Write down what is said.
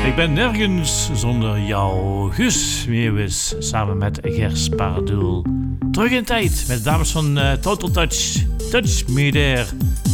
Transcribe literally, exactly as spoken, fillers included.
Ik ben nergens zonder jou. Guus Meeuwis samen met Gers Pardoel. Terug in tijd met de dames van uh, Total Touch. Touch Me There.